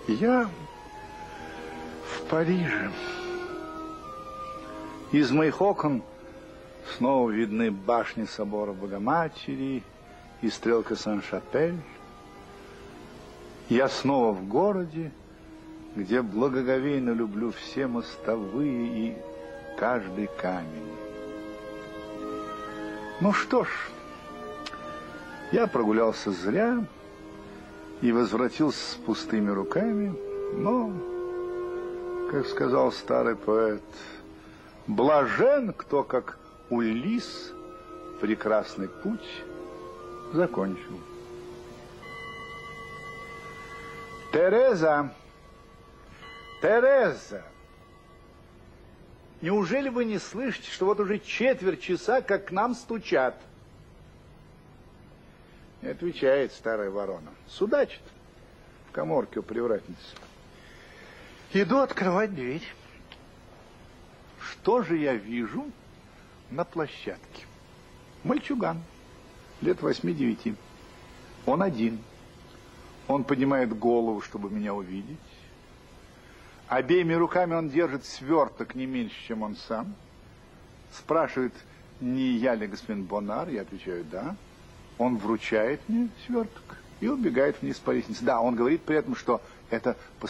Я в Париже. Из моих окон снова видны башни собора Богоматери и стрелка Сан-Шапель. Я снова в городе, где благоговейно люблю все мостовые и каждый камень. Ну что ж, я прогулялся зря и возвратился с пустыми руками, но, как сказал старый поэт, блажен, кто, как Улисс, прекрасный путь закончил. Тереза! Тереза! Неужели вы не слышите, что вот уже четверть часа, как к нам стучат? Не отвечает старая ворона. Судачит в каморке у привратницы. Иду открывать дверь. Что же я вижу на площадке? Мальчуган, лет 8-9. Он один. Он поднимает голову, чтобы меня увидеть. Обеими руками он держит сверток не меньше, чем он сам. Спрашивает, не я ли господин Бонар? Я отвечаю, да. Он вручает мне сверток и убегает вниз по лестнице. Да, он говорит при этом, что это